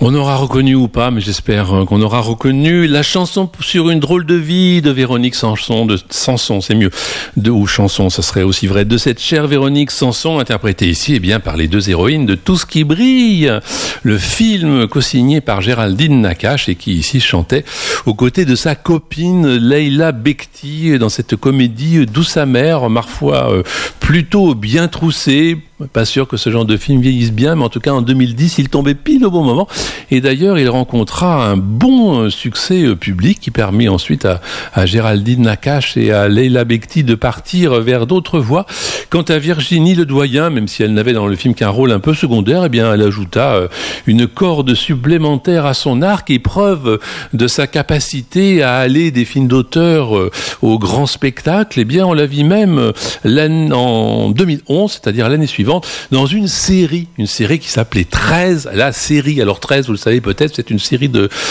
On aura reconnu ou pas, mais j'espère qu'on aura reconnu la chanson sur une drôle de vie de Véronique Sanson, c'est mieux, ou chanson, ça serait aussi vrai, de cette chère Véronique Sanson, interprétée ici, par les deux héroïnes de Tout ce qui brille, le film co-signé par Géraldine Nakache et qui ici chantait aux côtés de sa copine Leila Bekti dans cette comédie douce amère, parfois plutôt bien troussée. Pas sûr que ce genre de film vieillisse bien, mais en tout cas en 2010, il tombait pile au bon moment. Et d'ailleurs, il rencontra un bon succès public qui permit ensuite à Géraldine Nakache et à Leila Bekti de partir vers d'autres voies. Quant à Virginie Ledoyen, même si elle n'avait dans le film qu'un rôle un peu secondaire, elle ajouta une corde supplémentaire à son arc et preuve de sa capacité à aller des films d'auteur au grand spectacle. On la vit même en 2011, c'est-à-dire l'année suivante, dans une série qui s'appelait 13, la série, alors 13, vous le savez peut-être, c'est une série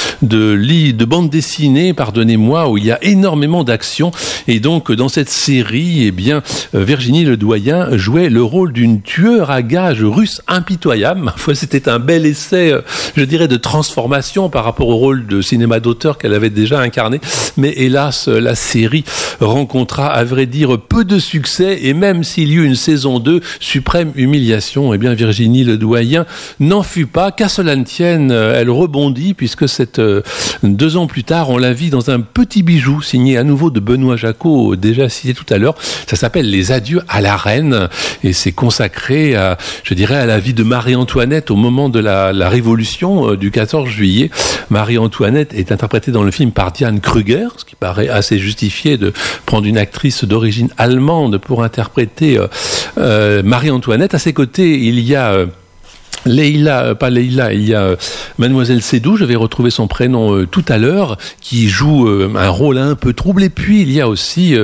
de bandes dessinées, pardonnez-moi, où il y a énormément d'action, et donc dans cette série, Virginie Ledoyen jouait le rôle d'une tueur à gages russe impitoyable. Ma foi, c'était un bel essai, je dirais, de transformation par rapport au rôle de cinéma d'auteur qu'elle avait déjà incarné, mais hélas, la série rencontra, à vrai dire, peu de succès, et même s'il y eut une saison 2, suprême humiliation, Virginie Ledoyen n'en fut pas, qu'à cela ne tienne, elle rebondit, puisque 2 ans plus tard, on la vit dans un petit bijou signé à nouveau de Benoît Jacot, déjà cité tout à l'heure. Ça s'appelle Les Adieux à la Reine, et c'est consacré à la vie de Marie-Antoinette au moment de la Révolution du 14 juillet. Marie-Antoinette est interprétée dans le film par Diane Kruger, ce qui paraît assez justifié de prendre une actrice d'origine allemande pour interpréter Marie-Antoinette. À ses côtés, il y a il y a Mademoiselle Sédou, je vais retrouver son prénom tout à l'heure, qui joue un rôle un peu trouble. Et puis, il y a aussi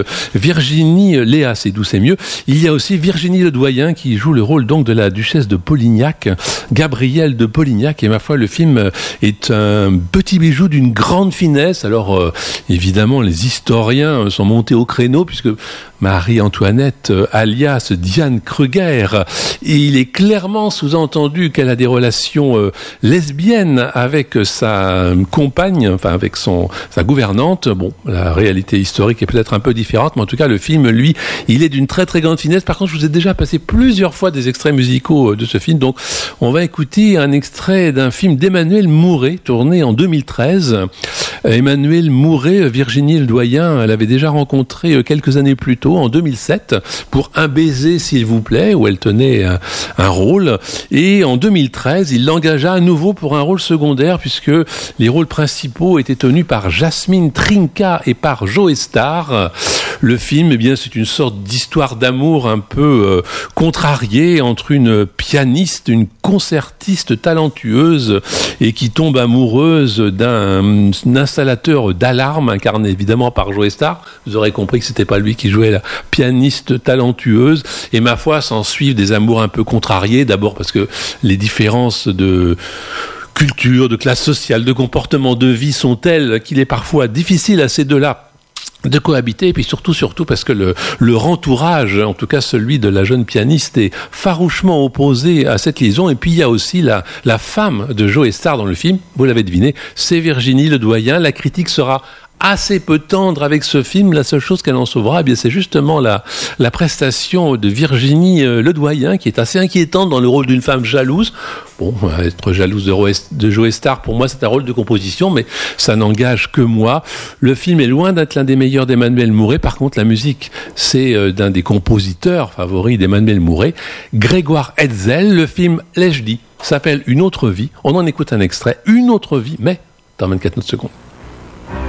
Léa Sédou, c'est mieux. Il y a aussi Virginie Ledoyen, qui joue le rôle donc de la duchesse de Polignac, Gabrielle de Polignac. Et ma foi, le film est un petit bijou d'une grande finesse. Alors, évidemment, les historiens sont montés au créneau, puisque Marie-Antoinette, alias Diane Kruger, il est clairement sous-entendu qu'elle a des relations lesbiennes avec sa compagne, avec sa gouvernante. Bon, la réalité historique est peut-être un peu différente, mais en tout cas, le film, lui, il est d'une très très grande finesse. Par contre, je vous ai déjà passé plusieurs fois des extraits musicaux de ce film, donc on va écouter un extrait d'un film d'Emmanuel Mouret, tourné en 2013. Emmanuel Mouret, Virginie Ledoyen, elle avait déjà rencontré quelques années plus tôt, en 2007, pour Un baiser s'il vous plaît, où elle tenait un rôle. Et en 2013, il l'engagea à nouveau pour un rôle secondaire, puisque les rôles principaux étaient tenus par Jasmine Trinca et par Joe Star. Le film, c'est une sorte d'histoire d'amour un peu contrariée entre une pianiste, une concertiste talentueuse, et qui tombe amoureuse d'un installateur d'alarme, incarné évidemment par Joe Star. Vous aurez compris que c'était pas lui qui jouait la pianiste talentueuse. Et ma foi, s'en suivent des amours un peu contrariés. D'abord parce que les différences de culture, de classe sociale, de comportement, de vie sont telles qu'il est parfois difficile à ces deux-là de cohabiter, et puis surtout parce que le entourage, en tout cas celui de la jeune pianiste, est farouchement opposé à cette liaison. Et puis il y a aussi la femme de Joe Star dans le film, vous l'avez deviné, c'est Virginie Ledoyen. La critique sera assez peu tendre avec ce film. La seule chose qu'elle en sauvera, c'est justement la prestation de Virginie Ledoyen, qui est assez inquiétante dans le rôle d'une femme jalouse. Bon, être jalouse de Joe Star, pour moi, c'est un rôle de composition, mais ça n'engage que moi. Le film est loin d'être l'un des meilleurs d'Emmanuel Mouret. Par contre, la musique, c'est d'un des compositeurs favoris d'Emmanuel Mouret, Grégoire Hetzel. Le film, l'ai-je dit, s'appelle Une autre vie. On en écoute un extrait. Une autre vie, mais dans 24 secondes.